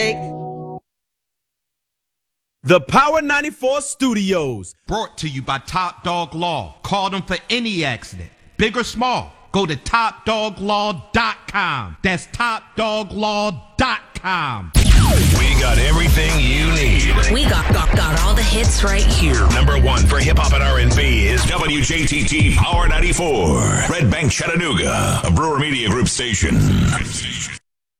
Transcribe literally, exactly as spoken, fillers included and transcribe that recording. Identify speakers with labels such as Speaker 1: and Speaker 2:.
Speaker 1: The Power ninety-four Studios.
Speaker 2: Brought to you by Top Dog Law. Call them for any accident, big or small. Go to top dog law dot com. That's top dog law dot com.
Speaker 3: We got everything you need.
Speaker 4: We got, got, got all the hits right here.
Speaker 3: Number one for hip-hop and R and B is W J T T Power ninety-four. Red Bank, Chattanooga, a Brewer Media Group station.